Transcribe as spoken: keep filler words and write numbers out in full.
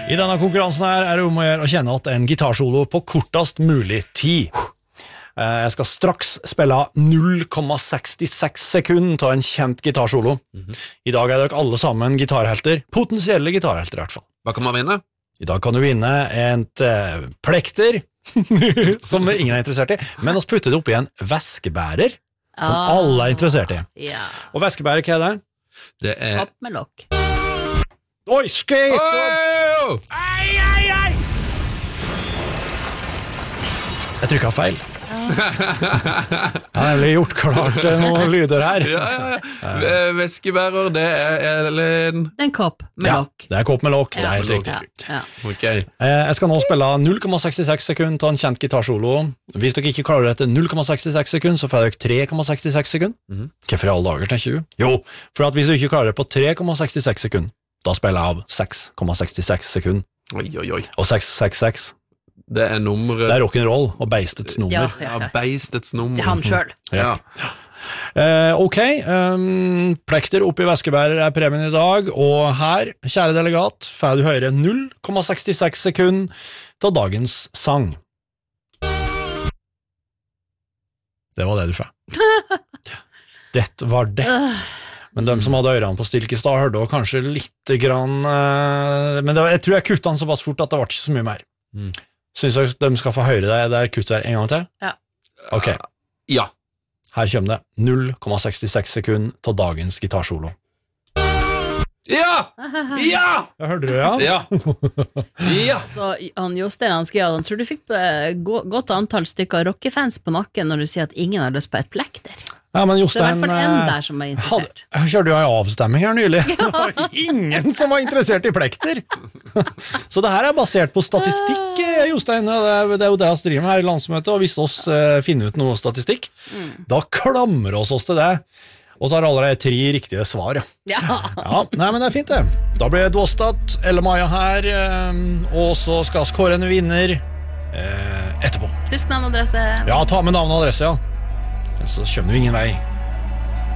I denne konkurransen her er det om å gjøre å kjenne at en gitarsolo på kortest mulig tid. Jeg skal straks spille null komma sekstiseks sekunder til en kjent gitarsolo. Mm-hmm. I dag er dere alle sammen gitarhelter, potensielle gitarhelter i hvert fall. Hva kan man vinne? I dag kan du vinne et uh, plekter, som ingen er interessert i, men å putte det oppi en væskebærer, som oh. alle er interessert i. Ja. Og væskebærer, hva er det? Det er... Opp med lokk. Oi, skate! Oh! Ei, ei, ei! Jeg trykket feil. Ja, jeg ble gjort klart noen lyder her. Ja, ja, ja. Væskebærer, det er en... Det er en kopp med ja, lokk. det er kopp med lokk, det er helt ja, riktig. Ja, ja. Okay. Jeg skal nå spille null komma sekstiseks sekunder til en kjent gitarsolo. Hvis dere ikke klarer dette null komma sekstiseks sekunder, så får dere tre komma sekstiseks sekunder. Mm-hmm. Hvorfor i alle dager, tenker du? Jo, for at hvis du ikke klarer det på tre komma sekstiseks sekunder, da spiller jeg av seks komma sekstiseks sekunder. Oi, oi, oi. Og seks seks seks. Det er nummeret... Det er rock'n'roll og beistets nummer. Ja, ja, ja. Ja, beistets nummer. Det er han selv. Ja. Ja. Eh, ok, um, plekter oppi væskebærer er premien i dag, og her, kjære delegat, får du høre null komma sekstiseks sekunder til dagens sang. Det var det du får. Det var det. Men de som hadde ørene på stilk i stad, hørte også kanskje litt grann, uh, men det var, jeg tror jeg kuttet den såpass fort at det var ikke så mye mer. Mm. Synes jeg de skal få høre det der kuttet her en gang til? Ja. Ok. Uh, ja. Her kommer det null komma sekstiseks sekunder til dagens gitarsolo. Ja! Ja! Jeg hørte det, ja? Ja. Ja. Så han Jostein, han skrev at han tror du fikk uh, godt antall stykker rockefans på nakken når du sier at ingen har lyst på et plekter. Ja, men det Jostein, er i hvert fall en der som er interessert. Jeg kjørte jo en avstemming her nylig. Det var ingen som var interessert i plekter. Så det her er basert på statistikk, Jostein. Det er, det er jo det vi driver med her i landsmøtet, og hvis oss uh, finner ut noe statistikk, mm. da klamrer oss oss til det. Og så har allerede tre riktige svar, ja. Ja. Ja, nei, men det er fint det. Da blir det Dåstad, Elle Maja her, og så skal vi kåre en vinner eh, etterpå. Husk navn og adresse. Ja, ta med navn og adresse, ja. Så kommer du ingen vei.